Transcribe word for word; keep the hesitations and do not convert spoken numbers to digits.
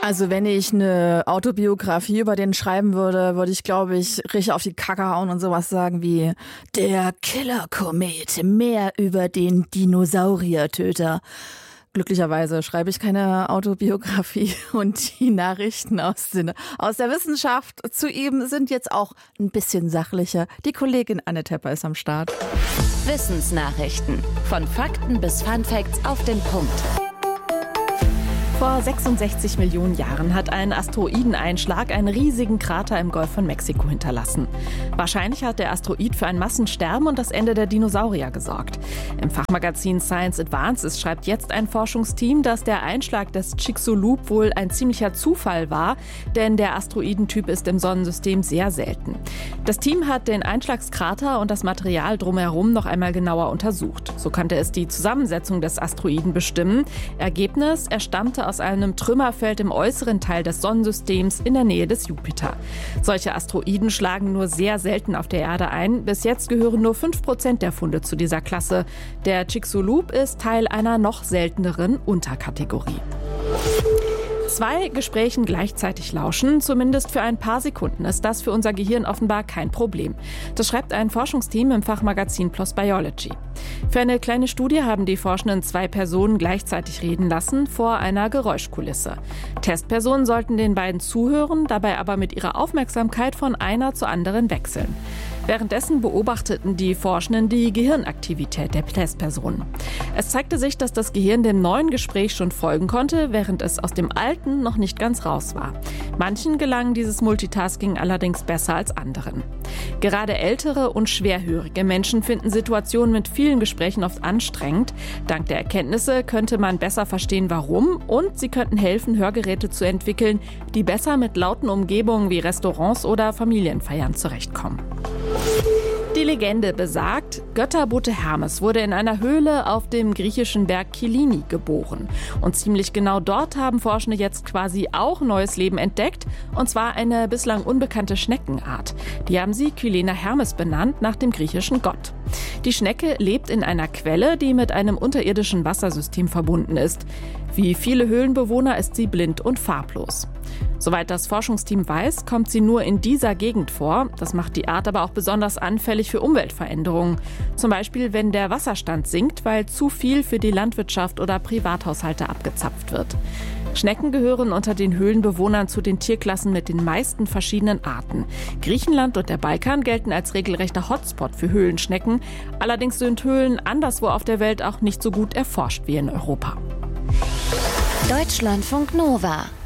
Also wenn ich eine Autobiografie über den schreiben würde, würde ich, glaube ich, richtig auf die Kacke hauen und sowas sagen wie der Killerkomet, mehr über den Dinosauriertöter. Glücklicherweise schreibe ich keine Autobiografie und die Nachrichten aus, den, aus der Wissenschaft zu ihm sind jetzt auch ein bisschen sachlicher. Die Kollegin Anne Tepper ist am Start. Wissensnachrichten. Von Fakten bis Funfacts auf den Punkt. Vor sechsundsechzig Millionen Jahren hat ein Asteroideneinschlag einen riesigen Krater im Golf von Mexiko hinterlassen. Wahrscheinlich hat der Asteroid für ein Massensterben und das Ende der Dinosaurier gesorgt. Im Fachmagazin Science Advances schreibt jetzt ein Forschungsteam, dass der Einschlag des Chicxulub wohl ein ziemlicher Zufall war, denn der Asteroidentyp ist im Sonnensystem sehr selten. Das Team hat den Einschlagskrater und das Material drumherum noch einmal genauer untersucht. So konnte es die Zusammensetzung des Asteroiden bestimmen. Ergebnis: Er stammte aus einem Trümmerfeld im äußeren Teil des Sonnensystems in der Nähe des Jupiter. Solche Asteroiden schlagen nur sehr selten auf der Erde ein. Bis jetzt gehören nur fünf Prozent der Funde zu dieser Klasse. Der Chicxulub ist Teil einer noch selteneren Unterkategorie. Zwei Gesprächen gleichzeitig lauschen, zumindest für ein paar Sekunden, ist das für unser Gehirn offenbar kein Problem. Das schreibt ein Forschungsteam im Fachmagazin PLOS Biology. Für eine kleine Studie haben die Forschenden zwei Personen gleichzeitig reden lassen vor einer Geräuschkulisse. Testpersonen sollten den beiden zuhören, dabei aber mit ihrer Aufmerksamkeit von einer zur anderen wechseln. Währenddessen beobachteten die Forschenden die Gehirnaktivität der Testpersonen. Es zeigte sich, dass das Gehirn dem neuen Gespräch schon folgen konnte, während es aus dem alten noch nicht ganz raus war. Manchen gelang dieses Multitasking allerdings besser als anderen. Gerade ältere und schwerhörige Menschen finden Situationen mit vielen Gesprächen oft anstrengend. Dank der Erkenntnisse könnte man besser verstehen, warum, und sie könnten helfen, Hörgeräte zu entwickeln, die besser mit lauten Umgebungen wie Restaurants oder Familienfeiern zurechtkommen. Die Legende besagt, Götterbote Hermes wurde in einer Höhle auf dem griechischen Berg Kyllini geboren. Und ziemlich genau dort haben Forschende jetzt quasi auch neues Leben entdeckt, und zwar eine bislang unbekannte Schneckenart. Die haben sie Kyllena Hermes benannt, nach dem griechischen Gott. Die Schnecke lebt in einer Quelle, die mit einem unterirdischen Wassersystem verbunden ist. Wie viele Höhlenbewohner ist sie blind und farblos. Soweit das Forschungsteam weiß, kommt sie nur in dieser Gegend vor. Das macht die Art aber auch besonders anfällig für Umweltveränderungen. Zum Beispiel, wenn der Wasserstand sinkt, weil zu viel für die Landwirtschaft oder Privathaushalte abgezapft wird. Schnecken gehören unter den Höhlenbewohnern zu den Tierklassen mit den meisten verschiedenen Arten. Griechenland und der Balkan gelten als regelrechter Hotspot für Höhlenschnecken. Allerdings sind Höhlen anderswo auf der Welt auch nicht so gut erforscht wie in Europa. Deutschlandfunk Nova